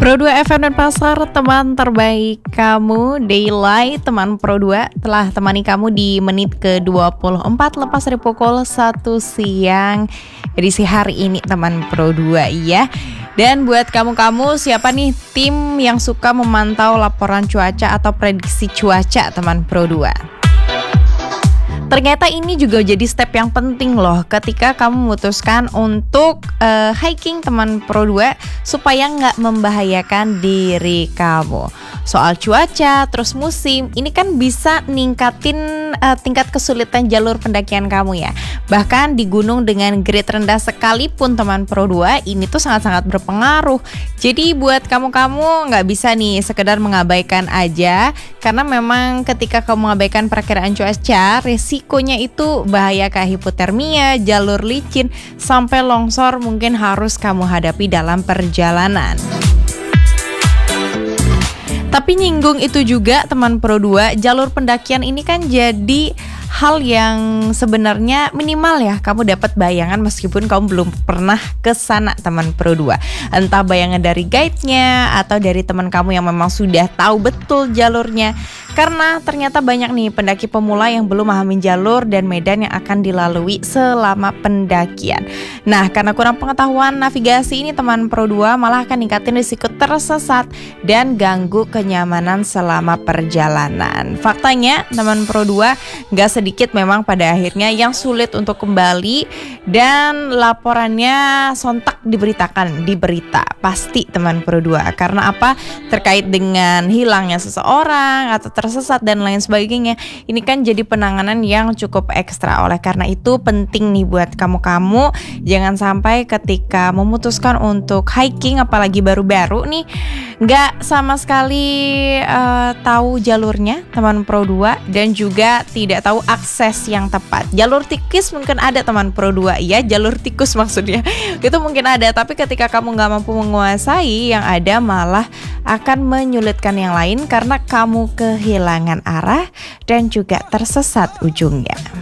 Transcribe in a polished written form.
Pro 2 FM dan Pasar, teman terbaik kamu. Daylight, teman Pro 2 telah temani kamu di menit ke-24 lepas dari pukul 1 siang edisi hari ini, teman Pro 2 ya. Dan buat kamu-kamu, siapa nih tim yang suka memantau laporan cuaca atau prediksi cuaca, teman Pro 2? Ternyata ini juga jadi step yang penting loh ketika kamu memutuskan untuk hiking, teman Pro 2, supaya nggak membahayakan diri kamu. Soal cuaca, terus musim, ini kan bisa ningkatin tingkat kesulitan jalur pendakian kamu ya. Bahkan di gunung dengan grade rendah sekalipun, teman Pro 2, ini tuh sangat-sangat berpengaruh. Jadi buat kamu-kamu nggak bisa nih sekedar mengabaikan aja, karena memang ketika kamu mengabaikan perakiraan cuaca, resikonya itu bahaya kayak hipotermia, jalur licin, sampai longsor mungkin harus kamu hadapi dalam perjalanan. Tapi nyinggung itu juga, teman Pro 2, jalur pendakian ini kan jadi hal yang sebenarnya minimal ya kamu dapat bayangan meskipun kamu belum pernah ke sana, teman Pro 2. Entah bayangan dari guide-nya atau dari teman kamu yang memang sudah tahu betul jalurnya. Karena ternyata banyak nih pendaki pemula yang belum memahami jalur dan medan yang akan dilalui selama pendakian. Nah, karena kurang pengetahuan navigasi ini, teman Pro 2, malah akan ningkatin risiko tersesat dan ganggu kenyamanan selama perjalanan. Faktanya, teman Pro 2, gak sedikit memang pada akhirnya yang sulit untuk kembali dan laporannya sontak diberitakan di berita. Pasti, teman Pro 2. Karena apa? Terkait dengan hilangnya seseorang atau tersesat dan lain sebagainya. Ini kan jadi penanganan yang cukup ekstra. Oleh karena itu penting nih buat kamu-kamu, jangan sampai ketika memutuskan untuk hiking, apalagi baru-baru nih, nggak sama sekali tahu jalurnya, teman Pro 2, dan juga tidak tahu akses yang tepat. Jalur tikus mungkin ada, teman Pro 2 ya, jalur tikus maksudnya itu mungkin ada, tapi ketika kamu nggak mampu menguasai, yang ada malah akan menyulitkan yang lain karena kamu kehilangan arah dan juga tersesat ujungnya.